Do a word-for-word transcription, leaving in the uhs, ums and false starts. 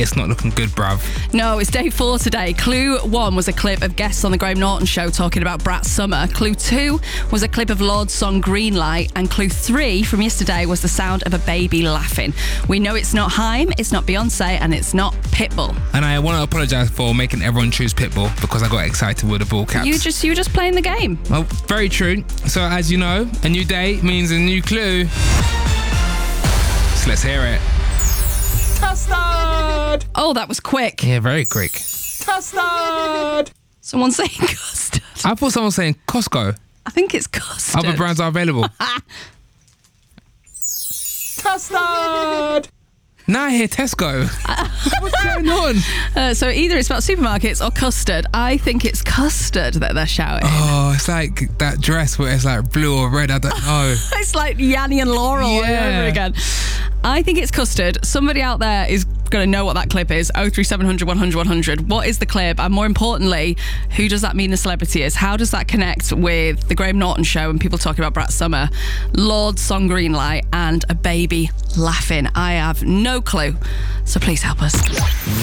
it's not looking good, bruv. No, it's day four today. Clue one was a clip of guests on the Graham Norton Show talking about Brat Summer. Clue two was a clip of Lord's song Greenlight. And clue three from yesterday was the sound of a baby laughing. We know it's not Haim, it's not Beyonce, and it's not Pitbull. And I want to apologise for making everyone choose Pitbull because I got excited with the ball caps. You just, you were just playing the game. Well, very true. So as you know, a new day means a new clue. So let's hear it. Custard! Oh, that was quick. Yeah, very quick. Custard! Someone's saying custard. I thought someone was saying Costco. I think it's custard. Other brands are available. Custard! Now I hear Tesco. What's going on? Uh, so either it's about supermarkets or custard. I think it's custard that they're shouting. Oh, it's like that dress where it's like blue or red. I don't know. It's like Yanni and Laurel all Yeah. over again. I think it's custard. Somebody out there is going to know what that clip is. oh three seven hundred one hundred one hundred. What is the clip? And more importantly, who does that mean the celebrity is? How does that connect with the Graham Norton Show and people talking about Brat Summer, Lord's song Greenlight, and a baby laughing? I have no clue. So please help us.